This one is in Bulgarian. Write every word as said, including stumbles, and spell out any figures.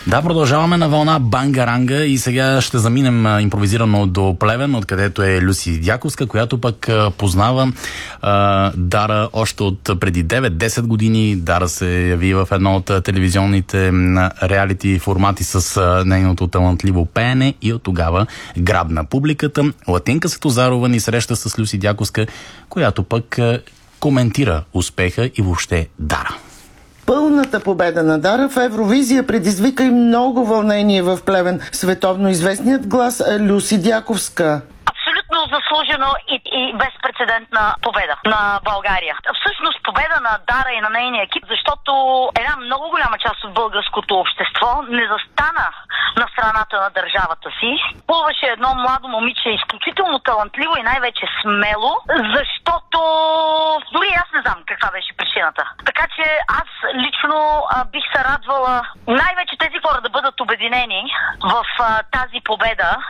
Да, продължаваме на вълна Бангаранга и сега ще заминем импровизирано до Плевен, откъдето е Люси Дяковска, която пък познава а, Дара още от преди девет-десет години. Дара се яви в едно от телевизионните реалити формати с а, нейното талантливо пеене и от тогава грабна публиката. Латинка Светозарова ни среща с Люси Дяковска, която пък а, коментира успеха и въобще Дара. Пълната победа на Дара в Евровизия предизвика и много вълнение в Плевен. Световно известният глас Люси Дяковска. Абсолютно заслужено и, и безпрецедентна победа на България. Всъщност победа на Дара и на нейния екип, защото една много голяма част от българското общество не застана на страната на държавата си. Плуваше едно младо момиче, изключително талантливо и най-вече смело, защото дори аз не знам каква беше причината. Така че аз лично а, бих се радвала най-вече тези хора да бъдат обединени в а, тази победа